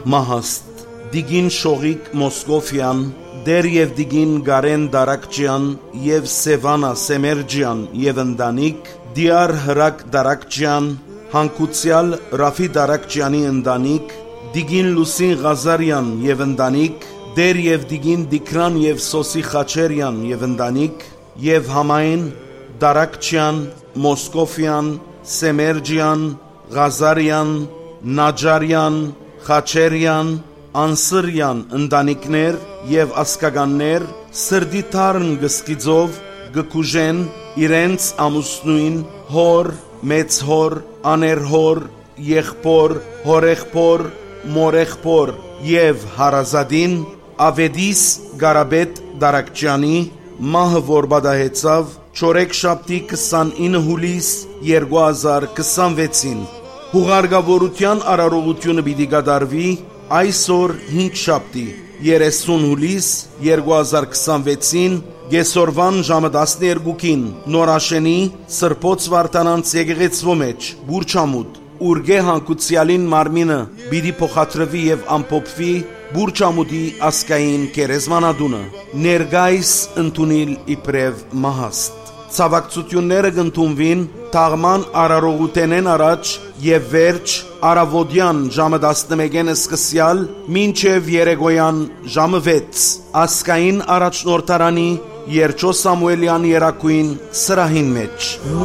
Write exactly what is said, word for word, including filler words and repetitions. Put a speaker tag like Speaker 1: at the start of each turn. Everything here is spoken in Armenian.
Speaker 1: Մահաստ Դիգին Շողիկ Մոսկովյան Դեր եւ Դիգին Գարեն Դարակջյան եւ Սևանա Սեմերջյան եւ ընտանիք Դիար Հրակ Դարակջյան Հանկուցյալ Ռաֆի Դարակջյանի ընտանիք Դիգին Լուսին Ղազարյան եւ ընտանիք Դեր եւ Դիգին Դիկրան եւ Սոսի Խաչերյան եւ ընտանիք եւ համայն Դարակջյան Մոսկովյան Սեմերջյան Ղազարյան Նաջարյան Խաչերյան Անսրյան ընտանիքներ եւ ասկագաններ սրդի թարն գսկիձով գկուժեն իրենց ամուսնուին հոր մեծ հոր աներհոր եղբոր հորեղբոր մորեղբոր եւ հարազադին Ավեդիս Գարաբետ Դարակջյանի մահը որ բադահեցավ չորեքշաբթի քսանինը հուլիս երկու հազար քսանվեցին հուղարգավորության արարողությունը պիտի կատարվի այսօր հինգշաբթի երեսուն հուլիս երկու հազար քսանվեցին գեսորվան ժամը տասներկուին նորաշենի Սրբոց Վարդանանց եկեղեցու մեջ Բուրչամուտ Ուրգե Հանկուցյալին մարմինը պիտի փոխադրվի եւ ամփոփվի Բուրչամուտի ասկային կերեզմանադունը ներգայիս ընդունել իբրև մահաստ Ցավակցությունները կընդունվին թաղման արարողութենեն առաջ եւ վերջ արավոդյան ժամը տասնմեկին սկսյալ մինչեւ երեկոյան ժամը վեց ասկային առաջնորդարանի Երջո Սամուելյան երակույն սրահին մեջ